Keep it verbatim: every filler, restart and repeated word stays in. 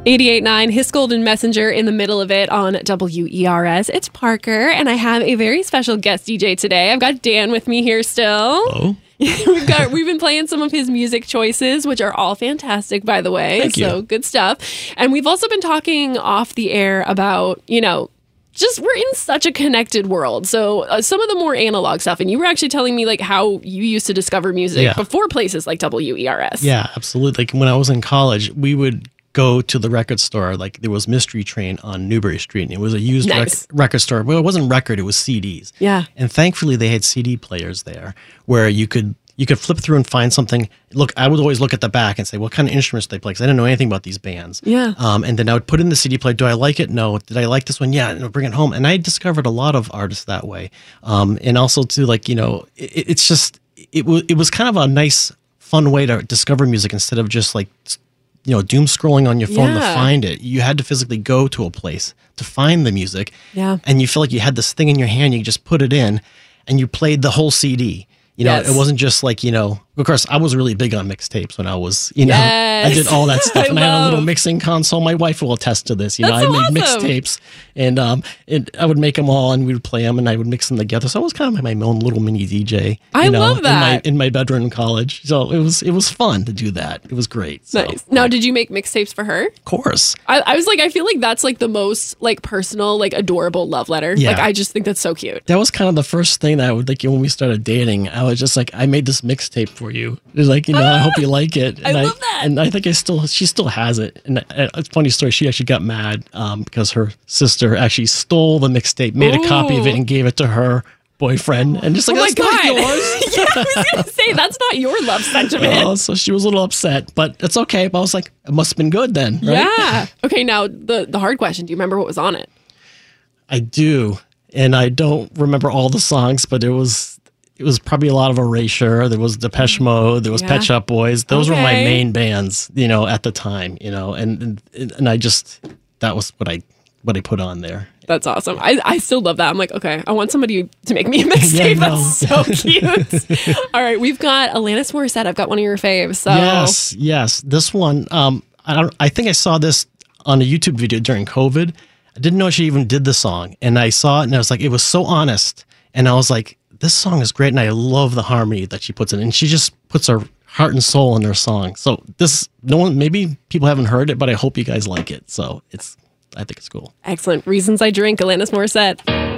eighty-eight point nine, His Golden Messenger in the middle of it on W E R S. It's Parker, and I have a very special guest D J today. I've got Dan with me here still. Hello. we've got we've been playing some of his music choices, which are all fantastic, by the way. Thank you. So good stuff. And we've also been talking off the air about, you know, just we're in such a connected world. So uh, some of the more analog stuff, and you were actually telling me like how you used to discover music Yeah. before places like W E R S. Yeah, absolutely. Like when I was in college, we would go to the record store. Like there was Mystery Train on Newbury Street, and it was a used Nice. rec- record store. Well, it wasn't record; it was C Ds. Yeah. And thankfully, they had C D players there where you could you could flip through and find something. Look, I would always look at the back and say, what kind of instruments do they play? Because I didn't know anything about these bands. Yeah. Um, and then I would put in the C D player. Do I like it? No. Did I like this one? Yeah. And I'd bring it home. And I discovered a lot of artists that way. Um, and also to like, you know, it, it's just, it was, it was kind of a nice, fun way to discover music instead of just like, you know, doom scrolling on your phone Yeah. to find it. You had to physically go to a place to find the music. Yeah. And you feel like you had this thing in your hand, you just put it in and you played the whole C D. You know, Yes. it wasn't just like, you know, of course, I was really big on mixtapes when I was, you know, Yes. I did all that stuff. I and I had a little love- mixing console. My wife will attest to this. You That's know, so I made awesome. mixtapes and um, it, I would make them all and we would play them and I would mix them together. So I was kind of my own little mini D J. I you know, love In my, that. in my bedroom in college. So it was, it was fun to do that. It was great. So, Nice. Now, did you make mixtapes for her? Of course. I, I was like, I feel like that's like the most like personal, like adorable love letter. Yeah. Like, I just think that's so cute. That was kind of the first thing that I would like when we started dating. I was just like, I made this mixtape for you. It was like, you know, I hope you like it. And I love that. And I think I still, she still has it. And uh, it's a funny story. She actually got mad um, because her sister actually stole the mixtape, made a copy of it, Ooh. and gave it to her boyfriend. And just like, Oh my that's not God. yours. Yeah, I was gonna say that's not your love sentiment. Oh, so she was a little upset, but it's okay. But I was like, it must have been good then, right? Yeah. Okay. Now the the hard question: do you remember what was on it? I do, and I don't remember all the songs, but it was it was probably a lot of Erasure. There was Depeche Mode. There was Yeah. Pet Shop Boys. Those were my Okay. main bands, you know, at the time, you know, and and, and I just that was what I what I put on there. That's awesome. I, I still love that. I'm like, okay, I want somebody to make me a mixtape. Yeah, I know. That's so cute. All right, we've got Alanis Morissette. I've got one of your faves. So Yes, yes. This one, um, I don't. I think I saw this on a YouTube video during COVID. I didn't know she even did the song, and I saw it, and I was like, it was so honest, and I was like, this song is great, and I love the harmony that she puts in, and she just puts her heart and soul in her song. So this, no one, maybe people haven't heard it, but I hope you guys like it. So it's, I think it's cool. excellent. Reasons I Drink, Alanis Morissette.